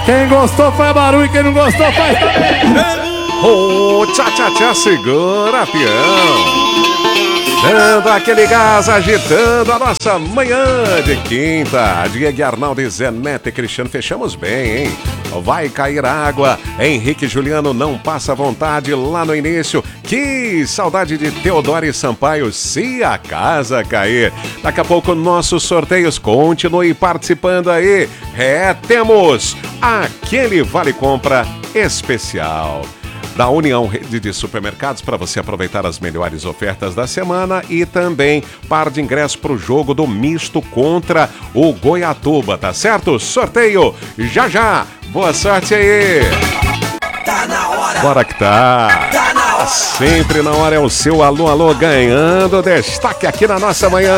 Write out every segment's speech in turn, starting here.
Quem gostou faz barulho, quem não gostou faz também. Ô, tchá, segura, peão. Dando aquele gás, agitando a nossa manhã de quinta. Diego Arnaldo e Zé Neto e Cristiano, fechamos bem, hein? Vai cair água. Henrique e Juliano não passa vontade lá no início. Que saudade de Teodoro e Sampaio se a casa cair. Daqui a pouco nossos sorteios, continue participando aí. Temos aquele Vale Compra especial da União Rede de Supermercados para você aproveitar as melhores ofertas da semana e também par de ingressos para o jogo do misto contra o Goiatuba, tá certo? Sorteio já. Boa sorte aí. Tá na hora. Bora que tá. Tá na hora. Sempre na hora é o seu alô ganhando destaque aqui na nossa manhã.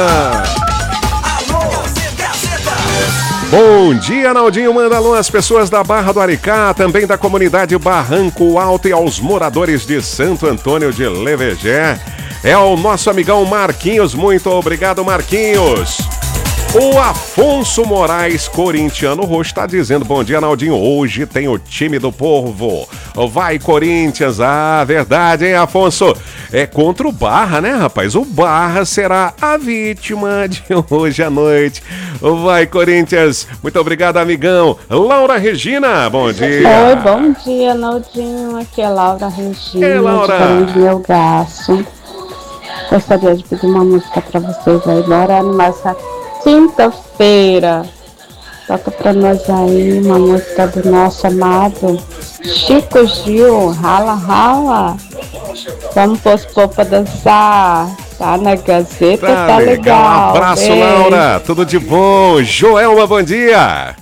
Bom dia, Naldinho. Manda alô às pessoas da Barra do Aricá, também da comunidade Barranco Alto e aos moradores de Santo Antônio de Levegé. É o nosso amigão Marquinhos. Muito obrigado, Marquinhos. O Afonso Moraes, corintiano roxo, está dizendo: bom dia, Naldinho. Hoje tem o time do povo. Vai, Corinthians. Ah, verdade, hein, Afonso? É contra o Barra, né, rapaz? O Barra será a vítima de hoje à noite. Vai, Corinthians. Muito obrigado, amigão. Laura Regina, bom dia. Oi, bom dia, Naldinho. Aqui é Laura Regina. Ei, Laura. De Melgaço. Gostaria de pedir uma música pra vocês aí. Bora animar essa quinta-feira. Toca pra nós aí uma música do nosso amado Chico Gil. Rala, rala. Vamos pôr pra dançar. Tá na Gazeta, tá legal. Um abraço, beijo. Laura. Tudo de bom. Joelma, bom dia.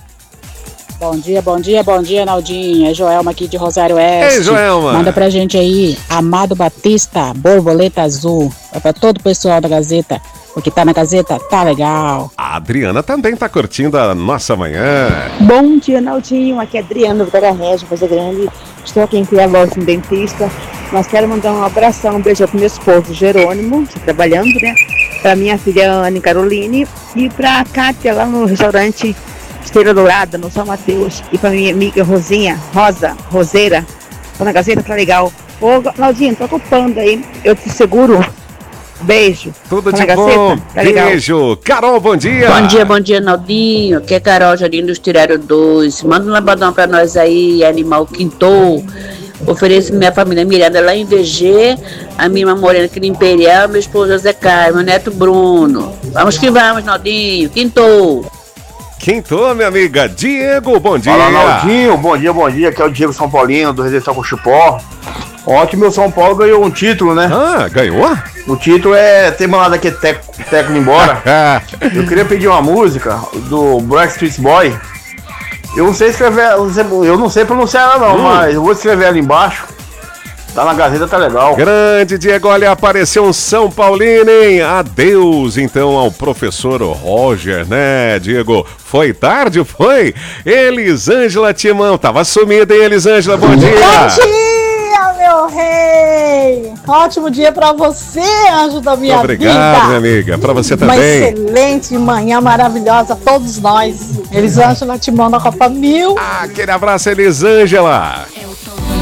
Bom dia, Naldinho. É Joelma aqui de Rosário Oeste. Ei, Joelma. Manda pra gente aí, Amado Batista, Borboleta Azul. É pra todo o pessoal da Gazeta. O que tá na Gazeta tá legal. A Adriana também tá curtindo a nossa manhã. Bom dia, Naldinho. Aqui é Adriana, do Vera Regia, Coisa Grande. Estou aqui em Pialos, no dentista. Mas quero mandar um abração, um beijo pro meu esposo Jerônimo, que tá trabalhando, né? Pra minha filha Anne Caroline e pra Kátia lá no restaurante Esteira Dourada, no São Mateus. E pra minha amiga Roseira. Tá na Gazeta, tá legal. Ô, Naldinho, tô ocupando aí. Eu te seguro. Beijo. Tudo tá de bom. Tá legal. Beijo. Carol, bom dia. Bom dia, Naldinho. Aqui é Carol, Jardim do Estirário 2. Manda um lambadão pra nós aí, Animal Quintou. Ofereço minha família Miranda lá em VG, a minha irmã Morena aqui no Imperial, meu esposo José Caio, meu neto Bruno. Vamos que vamos, Naldinho. Quintou, minha amiga. Diego, bom dia. Fala, Naldinho. Bom dia. Aqui é o Diego São Paulino, do Residencial Cochipó. Ontem meu São Paulo ganhou um título, né? Ah, ganhou? O título é ter mandado aquele técnico embora. Eu queria pedir uma música do Backstreet Boy. Eu não sei escrever, eu não sei pronunciar ela não, mas eu vou escrever ela embaixo. Tá na Gazeta, tá legal. Grande Diego, olha, apareceu um São Paulino, hein? Adeus, então, ao professor Roger, né, Diego? Foi tarde, foi? Elisângela Timão, tava sumida, hein, Elisângela? Bom dia! Bom dia, meu rei! Ótimo dia pra você, anjo da minha vida! Obrigado, minha amiga, pra você também. Uma excelente manhã maravilhosa a todos nós. Elisângela Timão da Copa 1000. Aquele abraço, Elisângela!